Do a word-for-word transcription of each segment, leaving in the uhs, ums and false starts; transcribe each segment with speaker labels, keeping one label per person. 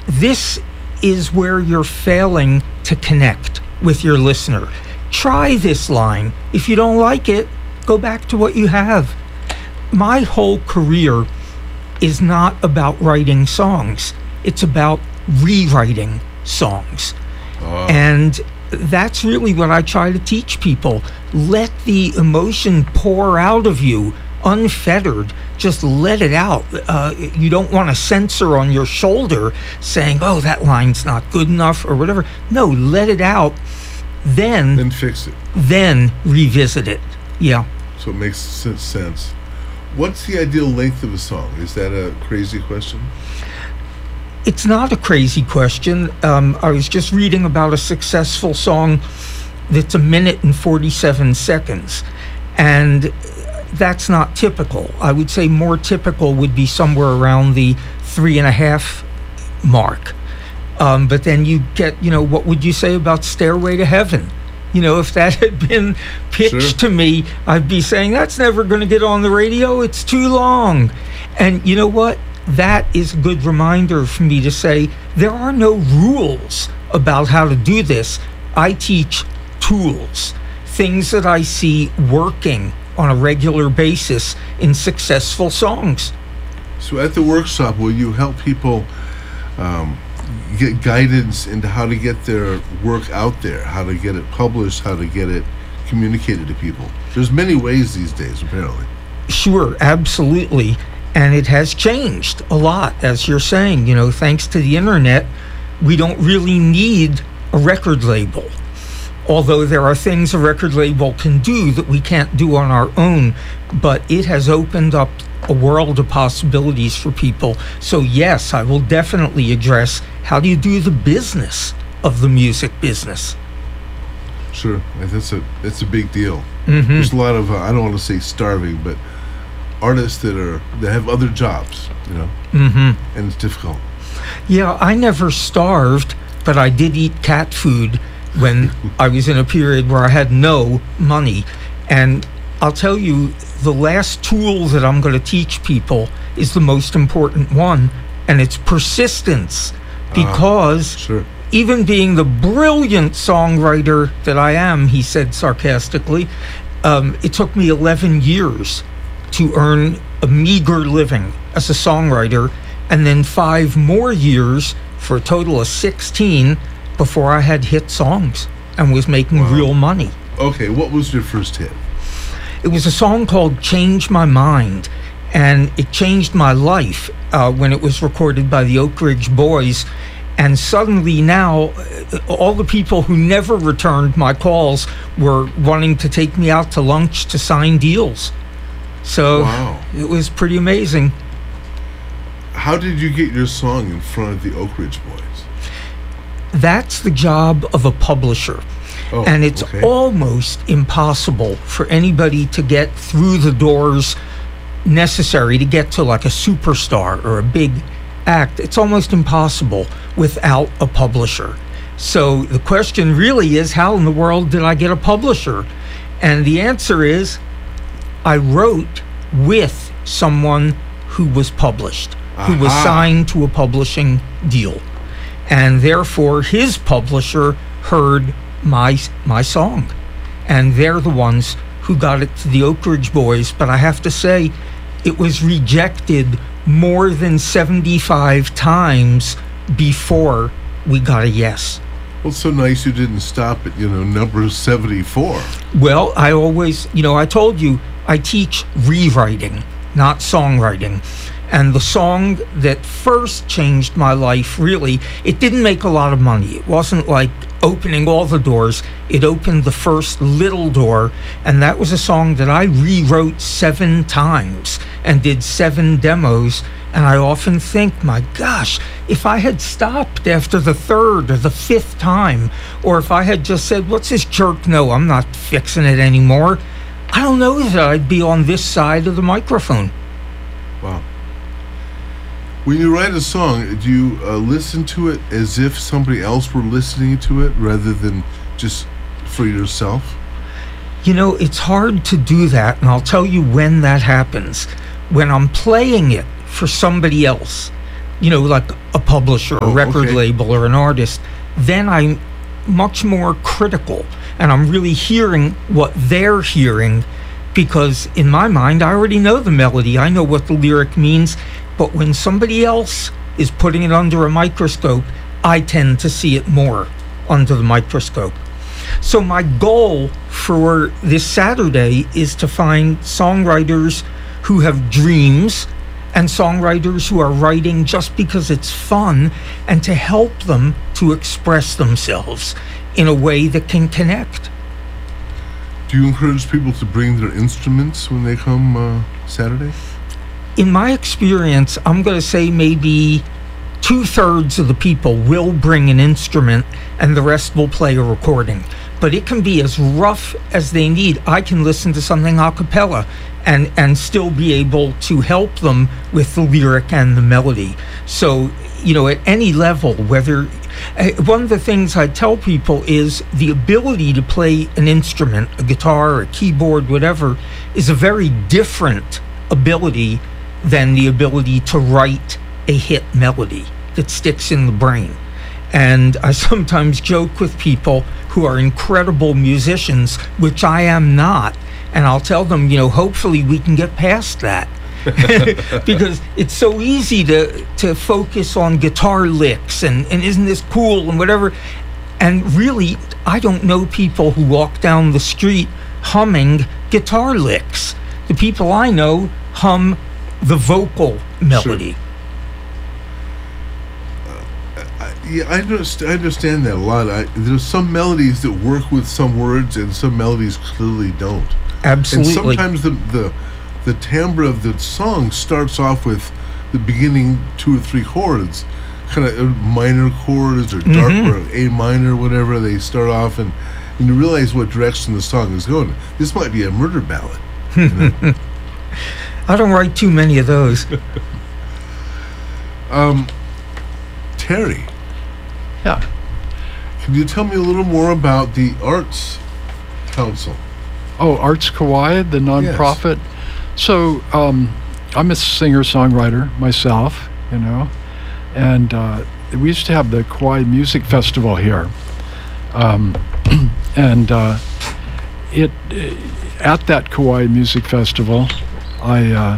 Speaker 1: this is where you're failing to connect with your listener. Try this line. If you don't like it, go back to what you have. My whole career is not about writing songs. It's about rewriting songs.
Speaker 2: Oh.
Speaker 1: And that's really what I try to teach people. Let the emotion pour out of you unfettered. Just let it out. Uh, you don't want a censor on your shoulder saying, oh, that line's not good enough or whatever. No, let it out. Then,
Speaker 2: Then fix it.
Speaker 1: then revisit it. Yeah.
Speaker 2: So it makes sense. What's the ideal length of a song? Is that a crazy question?
Speaker 1: It's not a crazy question. Um, I was just reading about a successful song that's a minute and forty-seven seconds. And that's not typical. I would say more typical would be somewhere around the three and a half mark. Um, but then you get, you know, what would you say about Stairway to Heaven? You know, if that had been pitched
Speaker 2: Sure.
Speaker 1: to me, I'd be saying, that's never going to get on the radio. It's too long. And you know what? That is a good reminder for me to say, there are no rules about how to do this. I teach tools, things that I see working on a regular basis in successful songs.
Speaker 2: So at the workshop, will you help people um, get guidance into how to get their work out there, how to get it published, how to get it communicated to people? There's many ways these days, apparently.
Speaker 1: Sure, absolutely. And it has changed a lot, as you're saying. You know, thanks to the internet, we don't really need a record label. Although there are things a record label can do that we can't do on our own, but it has opened up a world of possibilities for people. So yes, I will definitely address, how do you do the business of the music business?
Speaker 2: Sure, that's a that's a big deal.
Speaker 1: Mm-hmm.
Speaker 2: There's a lot of uh, I don't want to say starving, but artists that are that have other jobs, you know,
Speaker 1: Mm-hmm.
Speaker 2: and it's difficult.
Speaker 1: Yeah, I never starved, but I did eat cat food when I was in a period where I had no money. And I'll tell you, the last tool that I'm going to teach people is the most important one, and it's persistence. Because
Speaker 2: Uh, sure.
Speaker 1: even being the brilliant songwriter that I am, he said sarcastically, um, it took me eleven years to earn a meager living as a songwriter, and then five more years for a total of sixteen before I had hit songs and was making
Speaker 2: Wow.
Speaker 1: real money.
Speaker 2: Okay, what was your first hit?
Speaker 1: It was a song called Change My Mind, and it changed my life uh, when it was recorded by the Oak Ridge Boys. And suddenly now, uh, all the people who never returned my calls were wanting to take me out to lunch to sign deals. So
Speaker 2: Wow.
Speaker 1: it was pretty amazing.
Speaker 2: How did you get your song in front of the Oak Ridge Boys?
Speaker 1: That's the job of a publisher.
Speaker 2: Oh,
Speaker 1: And it's
Speaker 2: okay.
Speaker 1: almost impossible for anybody to get through the doors necessary to get to like a superstar or a big act. It's almost impossible without a publisher. So the question really is, how in the world did I get a publisher? And the answer is, I wrote with someone who was published, who was
Speaker 2: Aha.
Speaker 1: signed to a publishing deal. And therefore his publisher heard my my song, and they're the ones who got it to the Oak Ridge Boys. But I have to say, it was rejected more than seventy-five times before we got a yes.
Speaker 2: Well, it's so nice you didn't stop at, you know, number seventy-four.
Speaker 1: Well, I always, you know, I told you, I teach rewriting, not songwriting. And the song that first changed my life, really, it didn't make a lot of money. It wasn't like opening all the doors. It opened the first little door, and that was a song that I rewrote seven times and did seven demos. And I often think, my gosh, if I had stopped after the third or the fifth time, or if I had just said, what's this jerk? No, I'm not fixing it anymore, I don't know that I'd be on this side of the microphone.
Speaker 2: Wow. When you write a song, do you uh, listen to it as if somebody else were listening to it rather than just for yourself?
Speaker 1: You know, it's hard to do that, and I'll tell you when that happens. When I'm playing it for somebody else, you know, like a publisher, a
Speaker 2: Oh,
Speaker 1: record
Speaker 2: okay.
Speaker 1: label, or an artist, then I'm much more critical, and I'm really hearing what they're hearing, because in my mind, I already know the melody. I know what the lyric means, but when somebody else is putting it under a microscope, I tend to see it more under the microscope. So my goal for this Saturday is to find songwriters who have dreams and songwriters who are writing just because it's fun, and to help them to express themselves in a way that can connect.
Speaker 2: Do you encourage people to bring their instruments when they come uh, Saturday?
Speaker 1: In my experience, I'm going to say maybe two-thirds of the people will bring an instrument and the rest will play a recording. But it can be as rough as they need. I can listen to something a cappella and, and still be able to help them with the lyric and the melody. So, you know, at any level, whether... Uh, one of the things I tell people is the ability to play an instrument, a guitar, a keyboard, whatever, is a very different ability than the ability to write a hit melody that sticks in the brain. And I sometimes joke with people who are incredible musicians, which I am not, and I'll tell them, you know, hopefully we can get past that. Because it's so easy to to focus on guitar licks and, and isn't this cool and whatever. And really, I don't know people who walk down the street humming guitar licks. The people I know hum the vocal melody.
Speaker 2: Sure. Yeah, I understand, I understand that a lot. I, there's some melodies that work with some words, and some melodies clearly don't.
Speaker 1: Absolutely.
Speaker 2: And sometimes the, the the timbre of the song starts off with the beginning two or three chords, kind of minor chords or dark
Speaker 1: Mhm.
Speaker 2: or A minor, whatever. They start off, and, and you realize what direction the song is going. This might be a murder ballad. You know?
Speaker 1: I don't write too many of those.
Speaker 2: um, Terry.
Speaker 3: Yeah.
Speaker 2: Can you tell me a little more about the Arts Council?
Speaker 3: Oh, Arts Kauai, the nonprofit. Yes. So um, I'm a singer-songwriter myself, you know, and uh, we used to have the Kauai Music Festival here, um, and uh, it at that Kauai Music Festival, I uh,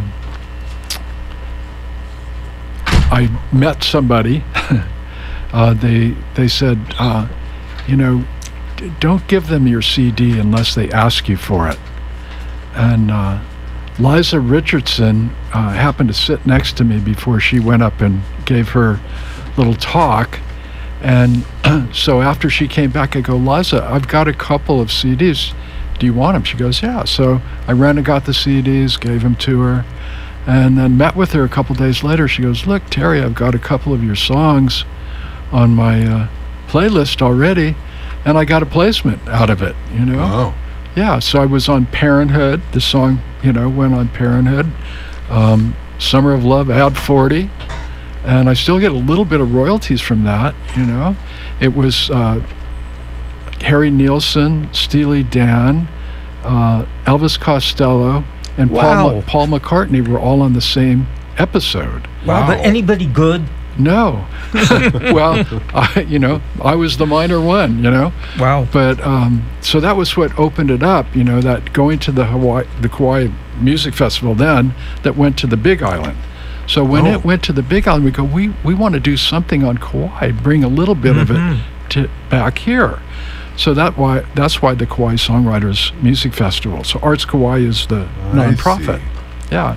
Speaker 3: I met somebody. uh, they they said, uh, you know, d- don't give them your C D unless they ask you for it. And uh, Liza Richardson uh, happened to sit next to me before she went up and gave her little talk. And so after she came back, I go, Liza, I've got a couple of C Ds. Do you want them? She goes, yeah. So I ran and got the C Ds, gave them to her, and then met with her a couple days later. She goes, look, Terry, I've got a couple of your songs on my uh, playlist already, and I got a placement out of it, you know?
Speaker 2: Wow.
Speaker 3: Yeah, so I was on Parenthood. The song, you know, went on Parenthood. Um, Summer of Love, Ad forty. And I still get a little bit of royalties from that, you know. It was uh, Harry Nilsson, Steely Dan, uh, Elvis Costello, and
Speaker 1: Wow.
Speaker 3: Paul, Paul McCartney were all on the same episode.
Speaker 1: Wow. But anybody good?
Speaker 3: No. Well, I, you know, I was the minor one, you know.
Speaker 1: Wow.
Speaker 3: But um, so that was what opened it up, you know, that going to the Hawaii, the Kauai Music Festival then, that went to the Big Island. So when
Speaker 2: Oh.
Speaker 3: it went to the Big Island, we go, we, we want to do something on Kauai, bring a little bit of
Speaker 1: Mhm.
Speaker 3: it to back here. So that why that's why the Kauai Songwriters Music Festival. So Arts Kauai is the
Speaker 2: I
Speaker 3: nonprofit.
Speaker 2: see.
Speaker 3: Yeah.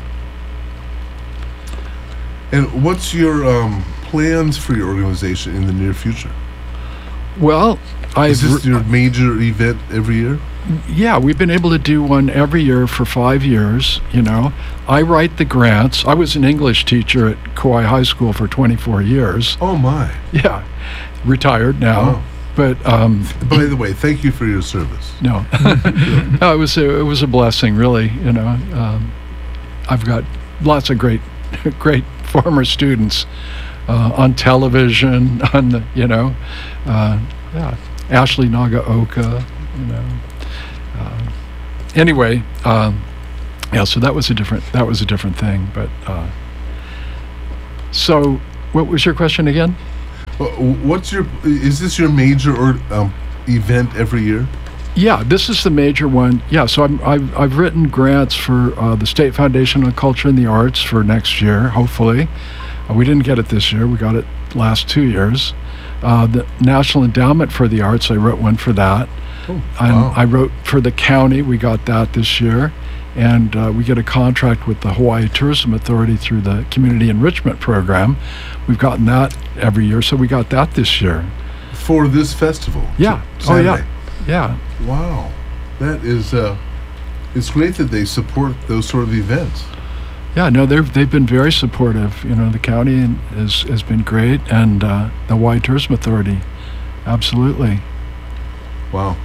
Speaker 2: And what's your um, plans for your organization in the near future?
Speaker 3: Well, I've
Speaker 2: Is this your major event every year?
Speaker 3: Yeah, we've been able to do one every year for five years, you know. I write the grants. I was an English teacher at Kauai High School for twenty-four years.
Speaker 2: Oh, my.
Speaker 3: Yeah, retired now.
Speaker 2: Wow.
Speaker 3: But, um,
Speaker 2: By the way, thank you for your service.
Speaker 3: no. no, it was a, it was a blessing, really, you know. Um, I've got lots of great, great former students uh, on television, on the, you know, uh, yeah, Ashley Nagaoka, you know. Uh, anyway, um, yeah. So that was a different that was a different thing. But uh, so what was your question again?
Speaker 2: Well, What's your? Is this your major or um, event every year?
Speaker 3: Yeah, this is the major one. Yeah, so I'm, I've I've written grants for uh, the State Foundation on Culture and the Arts for next year. Hopefully, uh, we didn't get it this year. We got it last two years. Uh, the National Endowment for the Arts. I wrote one for that.
Speaker 2: Oh,
Speaker 3: And
Speaker 2: wow.
Speaker 3: I wrote for the county. We got that this year. And uh, we get a contract with the Hawaii Tourism Authority through the Community Enrichment Program. We've gotten that every year, so we got that this year.
Speaker 2: For this festival.
Speaker 3: Yeah.
Speaker 2: t-
Speaker 3: Oh, yeah.
Speaker 2: Saturday.
Speaker 3: Yeah.
Speaker 2: Wow, that is. Uh, it's great that they support those sort of events.
Speaker 3: Yeah, no, they've they've been very supportive. You know, the county and has has been great, and uh, the Hawaii Tourism Authority, absolutely.
Speaker 2: Wow.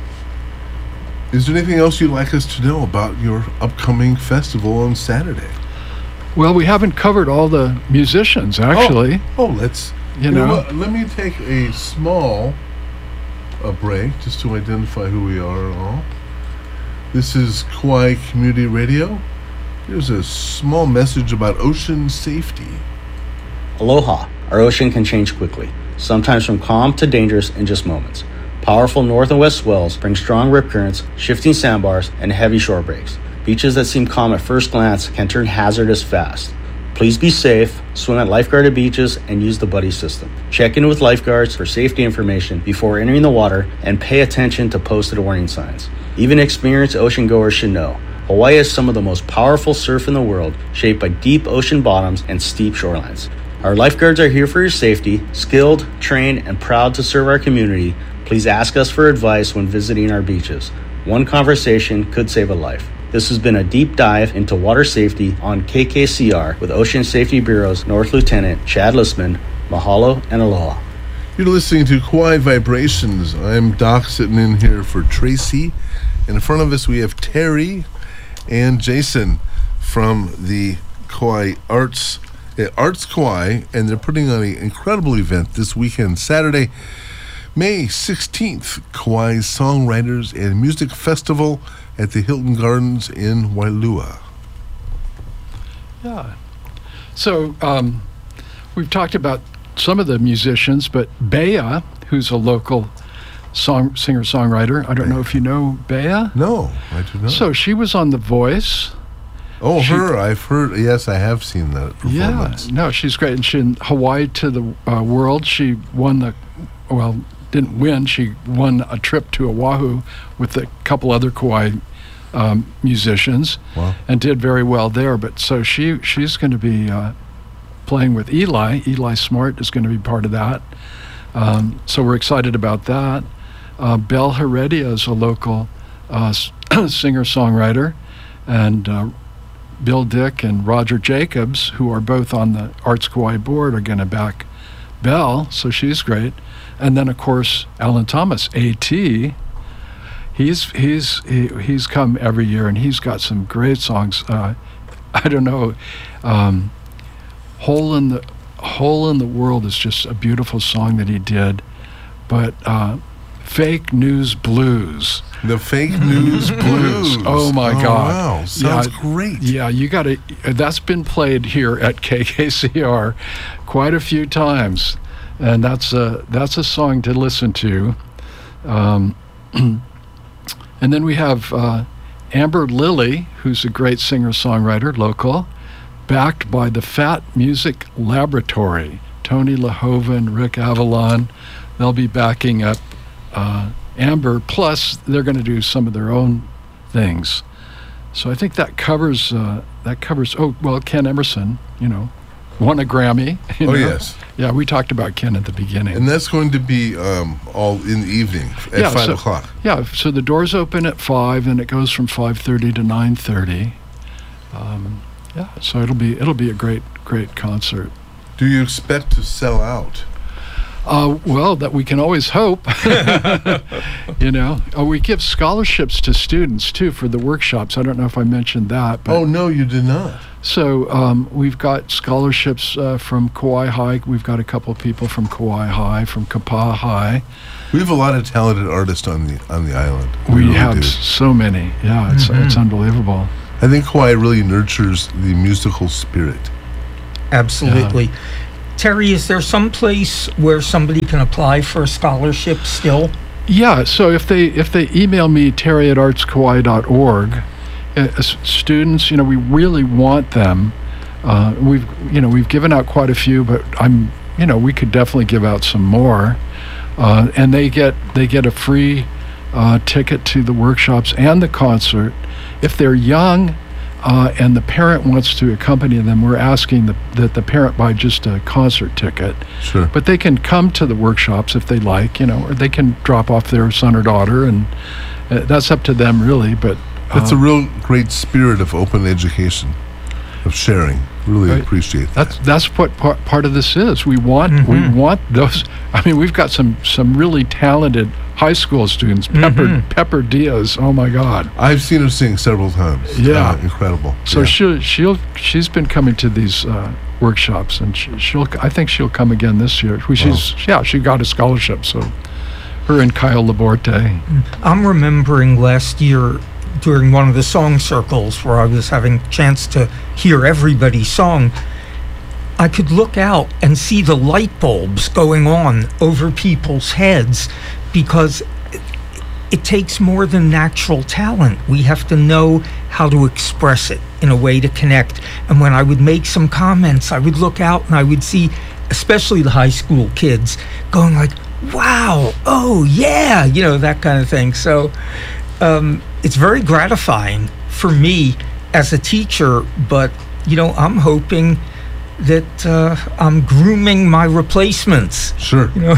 Speaker 2: Is there anything else you'd like us to know about your upcoming festival on Saturday?
Speaker 3: Well, we haven't covered all the musicians, actually.
Speaker 2: Oh, let's.
Speaker 3: You
Speaker 2: You know
Speaker 3: know.
Speaker 2: what? Let me take a small a break just to identify who we are all. This is Kauai Community Radio. Here's a small message about ocean safety.
Speaker 4: Aloha. Our ocean can change quickly, sometimes from calm to dangerous in just moments. Powerful north and west swells bring strong rip currents, shifting sandbars, and heavy shore breaks. Beaches that seem calm at first glance can turn hazardous fast. Please be safe, swim at lifeguarded beaches, and use the buddy system. Check in with lifeguards for safety information before entering the water, and pay attention to posted warning signs. Even experienced ocean goers should know, Hawaii has some of the most powerful surf in the world, shaped by deep ocean bottoms and steep shorelines. Our lifeguards are here for your safety, skilled, trained, and proud to serve our community. Please ask us for advice when visiting our beaches. One conversation could save a life. This has been a deep dive into water safety on K K C R with Ocean Safety Bureau's North Lieutenant Chad Listman. Mahalo and aloha.
Speaker 2: You're listening to Kauai Vibrations. I'm Doc sitting in here for Tracy. And in front of us we have Terry and Jason from the Kauai Arts, uh, Arts Kauai, and they're putting on an incredible event this weekend, Saturday, May sixteenth, Kauai Songwriters and Music Festival at the Hilton Gardens in Wailua.
Speaker 3: Yeah. So um, we've talked about some of the musicians, but Bea, who's a local song singer-songwriter, I don't know if you know Bea.
Speaker 2: No, I do not.
Speaker 3: So she was on The Voice.
Speaker 2: oh,
Speaker 3: she-
Speaker 2: her, I've heard, yes, I have seen that
Speaker 3: Yeah,
Speaker 2: performance.
Speaker 3: no, she's great. And she in Hawaii to the uh, World, she won the, well, didn't win, she won a trip to Oahu with a couple other Kauai um, musicians.
Speaker 2: Wow.
Speaker 3: And did very well there. But so she she's going to be uh, playing with Eli. Eli Smart is going to be part of that. Um, so we're excited about that. Uh, Belle Heredia is a local uh, s- singer-songwriter, and uh, Bill Dick and Roger Jacobs, who are both on the Arts Kauai board, are going to back Belle, so she's great. And then, of course, Alan Thomas, A T. He's he's he, he's come every year, and he's got some great songs. Uh, I don't know, um, "Hole in the Hole in the World" is just a beautiful song that he did, but uh, "Fake News Blues."
Speaker 2: The Fake News Blues.
Speaker 3: Oh my God!
Speaker 2: Wow, sounds
Speaker 3: Yeah,
Speaker 2: great.
Speaker 3: Yeah, you got to. That's been played here at K K C R quite a few times, and that's a that's a song to listen to. Um, and then we have uh, Amber Lilly, who's a great singer-songwriter, local, backed by the Fat Music Laboratory. Tony LaHovan, Rick Avalon, they'll be backing up uh, Amber. Plus, they're going to do some of their own things. So I think that covers uh, that covers. Oh well, Ken Emerson, you know, won a Grammy. You
Speaker 2: Oh,
Speaker 3: know?
Speaker 2: yes.
Speaker 3: Yeah, we talked about Ken at the beginning.
Speaker 2: And that's going to be um, all in the evening at
Speaker 3: Yeah,
Speaker 2: five
Speaker 3: so-
Speaker 2: o'clock.
Speaker 3: Yeah, so the doors open at five, and it goes from five thirty to nine thirty. Um, yeah, so it'll be it'll be a great great concert.
Speaker 2: Do you expect to sell out?
Speaker 3: Uh, well, that we can always hope. You know, uh, we give scholarships to students too for the workshops. I don't know if I mentioned that, but
Speaker 2: Oh, no, you did not.
Speaker 3: so um, we've got scholarships uh, from Kauai High. We've got a couple people from Kauai High, from Kapa'a High.
Speaker 2: We have a lot of talented artists on the on the island.
Speaker 3: We
Speaker 2: really
Speaker 3: have
Speaker 2: do.
Speaker 3: so many. Yeah, it's it's unbelievable.
Speaker 2: I think Kauai really nurtures the musical spirit.
Speaker 1: Absolutely. Terry, is there some place where somebody can apply for a scholarship still?
Speaker 3: Yeah, so if they if they email me, terry at arts kauai dot org, uh, s- students, you know, we really want them. Uh, we've you know we've given out quite a few, but I'm you know we could definitely give out some more, uh, and they get they get a free uh, ticket to the workshops and the concert. If they're young, uh, and the parent wants to accompany them, we're asking the, that the parent buy just a concert ticket.
Speaker 2: Sure.
Speaker 3: But they can come to the workshops if they like, you know, or they can drop off their son or daughter, and uh, that's up to them, really. But
Speaker 2: That's
Speaker 3: uh,
Speaker 2: a real great spirit of open education, of sharing. Really
Speaker 3: Right.
Speaker 2: appreciate that.
Speaker 3: That's that's what part, part of this is. We want we want those. I mean, we've got some some really talented high school students. Pepper Pepper Diaz. Oh my God.
Speaker 2: I've seen her sing several times.
Speaker 3: Yeah.
Speaker 2: Uh, incredible.
Speaker 3: So
Speaker 2: Yeah.
Speaker 3: she'll she'll she's been coming to these uh, workshops, and she, she'll I think she'll come again this year. We- She's yeah she got a scholarship. So her and Kyle Laborte.
Speaker 1: I'm remembering last year during one of the song circles where I was having a chance to hear everybody's song, I could look out and see the light bulbs going on over people's heads, because it, it takes more than natural talent. We have to know how to express it in a way to connect. And when I would make some comments, I would look out and I would see, especially the high school kids, going like, wow, oh yeah, you know, that kind of thing. So um, it's very gratifying for me as a teacher, but, you know, I'm hoping that uh, I'm grooming my replacements.
Speaker 2: Sure.
Speaker 1: You know,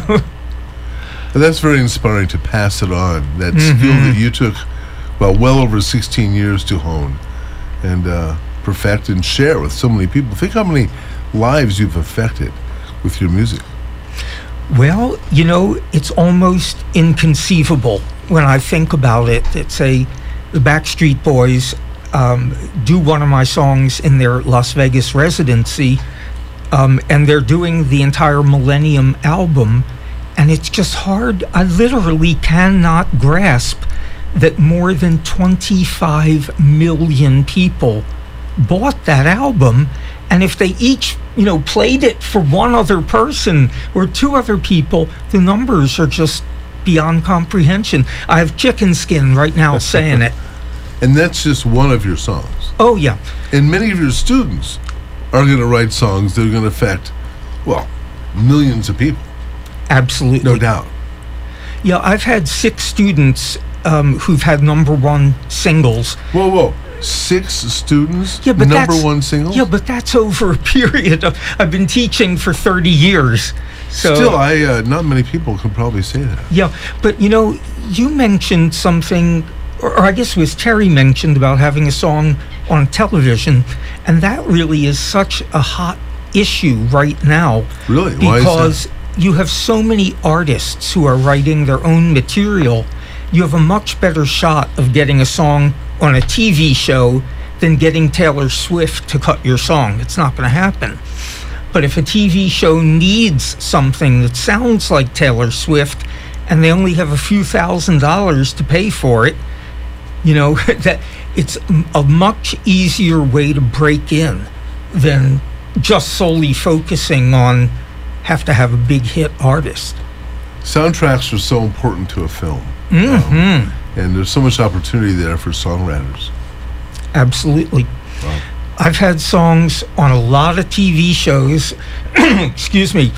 Speaker 2: And that's very inspiring to pass it on. That skill that you took, well, well over sixteen years to hone and uh, perfect and share with so many people. Think how many lives you've affected with your music.
Speaker 1: well, you know, it's almost inconceivable when I think about it. That say the Backstreet Boys um, do one of my songs in their Las Vegas residency, um, and they're doing the entire Millennium album, and it's just hard. I literally cannot grasp that more than twenty-five million people bought that album, and if they each, you know, played it for one other person or two other people, the numbers are just beyond comprehension. I have chicken skin right now saying it.
Speaker 2: And that's just one of your songs.
Speaker 1: Oh yeah,
Speaker 2: And many of your students are going to write songs that are going to affect, well, millions of people,
Speaker 1: absolutely.
Speaker 2: no doubt.
Speaker 1: Yeah, I've had six students um, who've had number one singles.
Speaker 2: Whoa, whoa. Six students?
Speaker 1: Yeah, but
Speaker 2: number
Speaker 1: that's,
Speaker 2: one singles?
Speaker 1: Yeah, but that's over a period of. I've been teaching for thirty years. So
Speaker 2: Still, I uh, not many people can probably say that.
Speaker 1: yeah, but you know, you mentioned something, or, or I guess it was Terry mentioned about having a song on television, and that really is such a hot issue right now.
Speaker 2: Really? Why is
Speaker 1: Because you have so many artists who are writing their own material. You have a much better shot of getting a song on a T V show than getting Taylor Swift to cut your song. It's not going to happen. But if a T V show needs something that sounds like Taylor Swift and they only have a few thousand dollars to pay for it, you know, that it's m- a much easier way to break in than just solely focusing on have to have a big hit artist.
Speaker 2: Soundtracks are so important to a film.
Speaker 1: Mm-hmm.
Speaker 2: And there's so much opportunity there for songwriters.
Speaker 1: Absolutely.
Speaker 2: Wow.
Speaker 1: I've had songs on a lot of T V shows. Excuse me.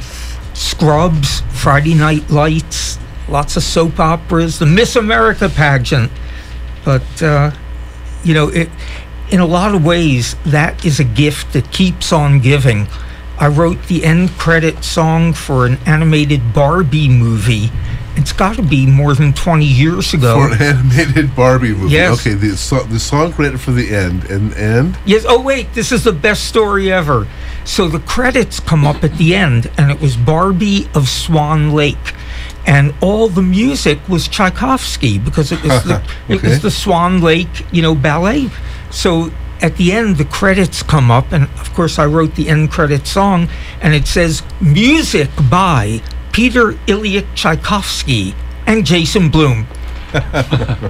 Speaker 1: Scrubs, Friday Night Lights, lots of soap operas, the Miss America pageant. But, uh, you know, it, in a lot of ways, that is a gift that keeps on giving. I wrote the end credit song for an animated Barbie movie. It's got to be more than twenty years ago.
Speaker 2: For an animated Barbie movie.
Speaker 1: Yes.
Speaker 2: Okay, the, so, the song credit for the end. And, and
Speaker 1: Yes. Oh, wait. This is the best story ever. So the credits come up at the end, and it was Barbie of Swan Lake, and all the music was Tchaikovsky because it was the it
Speaker 2: Okay.
Speaker 1: was the Swan Lake, you know, ballet. So at the end, the credits come up, and of course, I wrote the end credit song, and it says music by Peter Ilyich Tchaikovsky and Jason Blum.
Speaker 2: a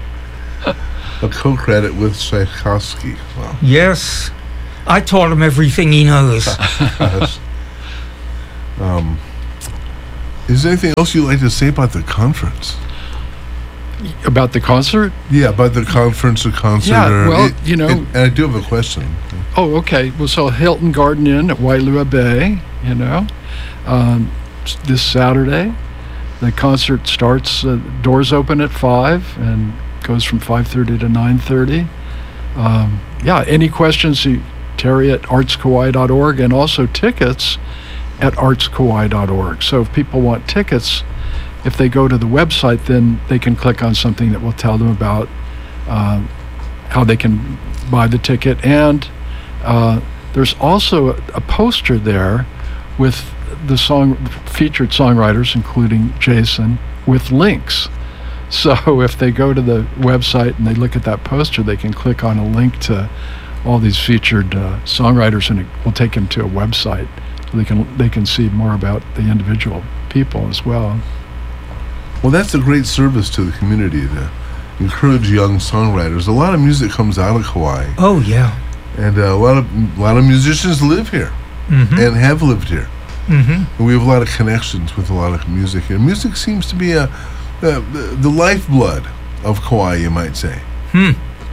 Speaker 2: co-credit with Tchaikovsky. Wow.
Speaker 1: Yes, I taught him everything he knows.
Speaker 2: Gosh. Um, is there anything else you'd like to say about the conference?
Speaker 3: About the concert?
Speaker 2: Yeah, about the conference or concert.
Speaker 3: Yeah,
Speaker 2: or
Speaker 3: well,
Speaker 2: it-
Speaker 3: you know-
Speaker 2: it- and I do have a question.
Speaker 3: Oh, okay. Well, so Hilton Garden Inn at Wailua Bay, you know, um, s- this Saturday. The concert starts, uh, doors open at five and goes from five thirty to nine thirty. Um, yeah, any questions, you- Terry at arts kauai dot org, and also tickets at arts kauai dot org. So if people want tickets, if they go to the website, then they can click on something that will tell them about uh, how they can buy the ticket. And uh, there's also a, a poster there with the song featured songwriters, including Jason, with links. So if they go to the website and they look at that poster, they can click on a link to all these featured uh, songwriters, and it will take them to a website, so they can they can see more about the individual people as well.
Speaker 2: Well, that's a great service to the community to encourage young songwriters. A lot of music comes out of Kauai,
Speaker 1: Oh, yeah.
Speaker 2: and uh, a lot of a lot of musicians live here
Speaker 1: Mm-hmm.
Speaker 2: and have lived here.
Speaker 1: Mm-hmm.
Speaker 2: And we have a lot of connections with a lot of music here. Music seems to be a the, the, the lifeblood of Kauai, you might say.
Speaker 1: Hmm.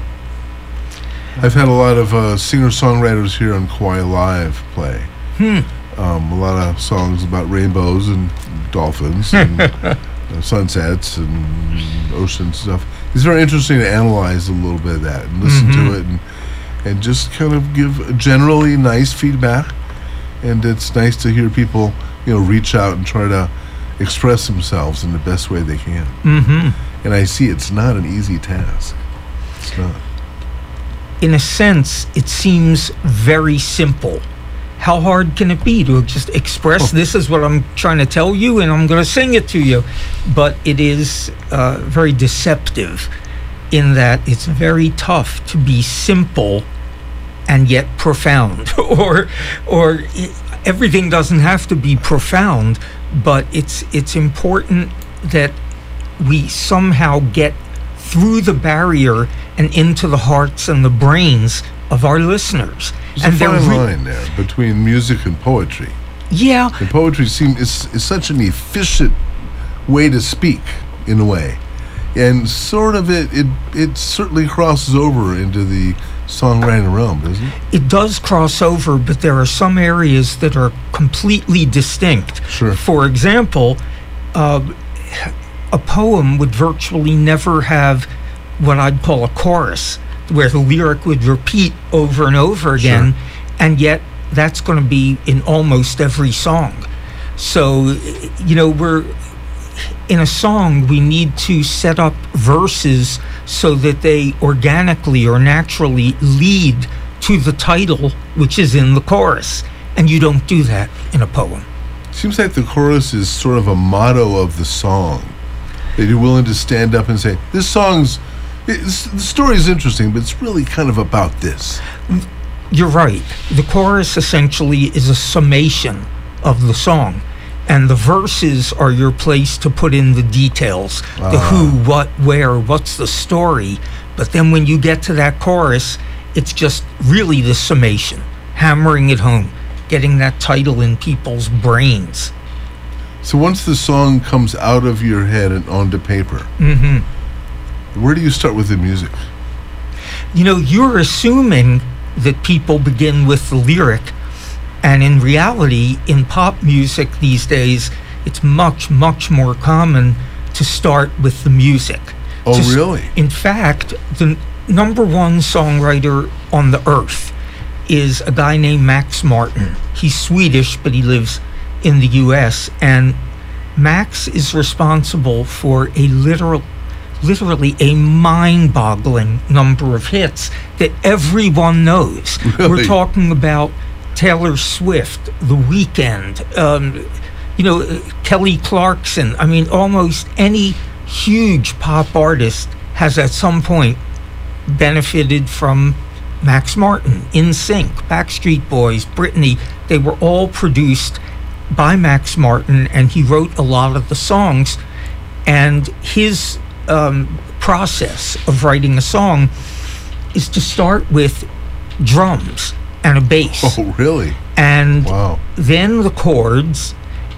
Speaker 2: I've had a lot of uh, singer-songwriters here on Kauai Live play.
Speaker 1: Hmm.
Speaker 2: Um, a lot of songs about rainbows and dolphins and uh, sunsets and ocean stuff. It's very interesting to analyze a little bit of that and listen
Speaker 1: Mhm.
Speaker 2: to it and and just kind of give generally nice feedback. And it's nice to hear people, you know, reach out and try to express themselves in the best way they can.
Speaker 1: Mm-hmm.
Speaker 2: And I see it's not an easy task. It's not.
Speaker 1: In a sense, it seems very simple. How hard can it be to just express,
Speaker 2: Oh.
Speaker 1: this is what I'm trying to tell you, and I'm going to sing it to you? But it is uh, very deceptive in that it's very tough to be simple and yet profound. or or i everything doesn't have to be profound, but it's it's important that we somehow get through the barrier and into the hearts and the brains of our listeners.
Speaker 2: There's
Speaker 1: and
Speaker 2: a
Speaker 1: they're
Speaker 2: fine
Speaker 1: re-
Speaker 2: line there between music and poetry.
Speaker 1: Yeah,
Speaker 2: And poetry seems is, is such an efficient way to speak, in a way. And sort of it, it, it certainly crosses over into the songwriting realm, doesn't it?
Speaker 1: it does cross over, but there are some areas that are completely distinct.
Speaker 2: Sure.
Speaker 1: For example, uh, a poem would virtually never have what I'd call a chorus, where the lyric would repeat over and over again, and yet that's going to be in almost every song. So, you know, we're in a song, we need to set up verses so that they organically or naturally lead to the title, which is in the chorus. And you don't do that in a poem.
Speaker 2: Seems like the chorus is sort of a motto of the song. That you're willing to stand up and say, this song's, it's, the story's interesting, but it's really kind of about this.
Speaker 1: You're right. The chorus essentially is a summation of the song. And the verses are your place to put in the details, the
Speaker 2: Ah.
Speaker 1: who, what, where, what's the story. But then when you get to that chorus, it's just really the summation, hammering it home, getting that title in people's brains.
Speaker 2: So once the song comes out of your head and onto paper,
Speaker 1: hmm
Speaker 2: where do you start with the music?
Speaker 1: You know, you're assuming that people begin with the lyric, and in reality, in pop music these days, it's much, much more common to start with the music.
Speaker 2: Oh,
Speaker 1: To s-
Speaker 2: really?
Speaker 1: In fact, the n- number one songwriter on the earth is a guy named Max Martin. He's Swedish, but he lives in the U S, and Max is responsible for a literal literally a mind-boggling number of hits that everyone knows.
Speaker 2: Really?
Speaker 1: We're talking about Taylor Swift, The Weeknd, um, you know, uh, Kelly Clarkson. I mean, almost any huge pop artist has at some point benefited from Max Martin, N Sync, Backstreet Boys, Britney. They were all produced by Max Martin, and he wrote a lot of the songs. And his um, process of writing a song is to start with drums and a bass,
Speaker 2: Oh, really?
Speaker 1: and
Speaker 2: Wow.
Speaker 1: then the chords,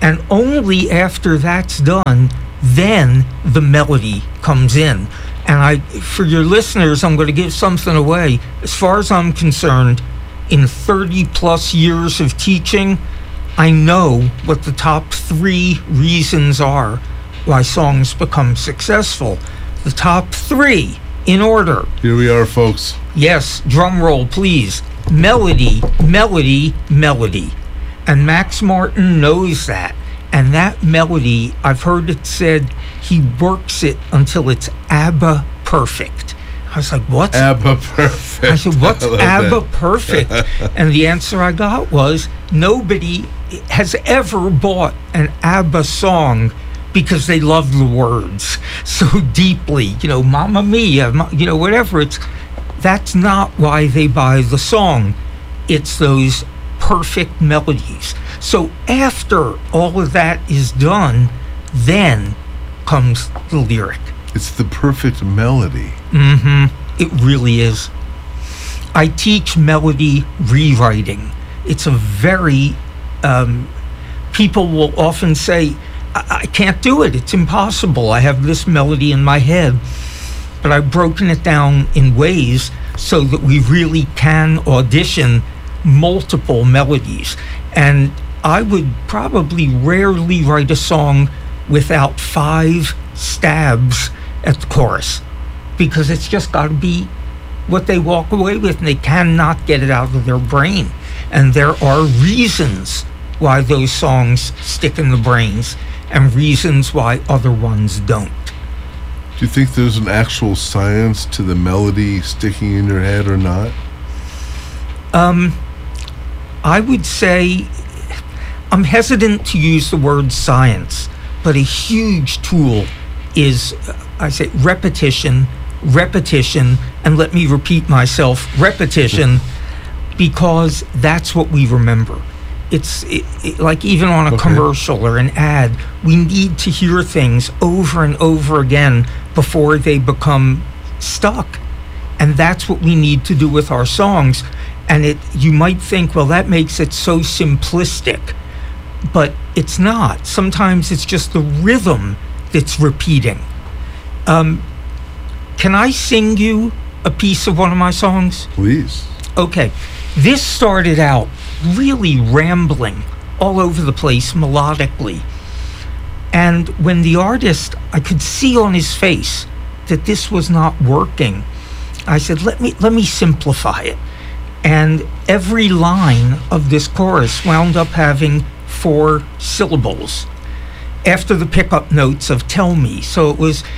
Speaker 1: And only after that's done, then the melody comes in. And I, for your listeners, I'm going to give something away. As far as I'm concerned, in thirty plus years of teaching, I know what the top three reasons are why songs become successful. The top three, in order.
Speaker 2: Here we are, folks.
Speaker 1: Yes, drum roll, please. Melody, melody, melody. And Max Martin knows that. And that melody, I've heard it said, he works it until it's ABBA perfect. I was like, what's
Speaker 2: ABBA perfect?
Speaker 1: I said, what's
Speaker 2: I love
Speaker 1: ABBA
Speaker 2: that.
Speaker 1: perfect? And the answer I got was, nobody has ever bought an ABBA song because they love the words so deeply. You know, Mamma Mia, ma- you know, whatever. It's that's not why they buy the song. It's those perfect melodies. So after all of that is done, then comes the lyric.
Speaker 2: It's the perfect melody.
Speaker 1: Mm-hmm. It really is. I teach melody rewriting. It's a very, um, people will often say, I-, I can't do it. It's impossible. I have this melody in my head. But I've broken it down in ways so that we really can audition multiple melodies. And I would probably rarely write a song without five stabs at the chorus, because it's just got to be what they walk away with, and they cannot get it out of their brain. And there are reasons why those songs stick in the brains and reasons why other ones don't.
Speaker 2: Do you think there's an actual science to the melody sticking in your head or not?
Speaker 1: Um, I would say, I'm hesitant to use the word science, but a huge tool is, uh, I say, repetition, repetition, and let me repeat myself, repetition, because that's what we remember. It's it, it, like even on a
Speaker 2: Okay.
Speaker 1: commercial or an ad, we need to hear things over and over again before they become stuck. And that's what we need to do with our songs. And it, you might think, well, that makes it so simplistic, but it's not. Sometimes it's just the rhythm that's repeating. Um, can I sing you a piece of one of my songs?
Speaker 2: Please.
Speaker 1: Okay, this started out really rambling all over the place melodically. And when the artist, I could see on his face that this was not working, I said, let me let me simplify it. And every line of this chorus wound up having four syllables after the pickup notes of tell me. So it was